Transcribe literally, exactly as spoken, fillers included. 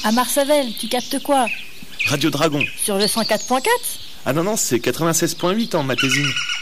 À Marsavel, tu captes quoi? Radio Dragon. Sur le cent quatre point quatre? Ah non, non, c'est quatre-vingt-seize point huit en Matésine.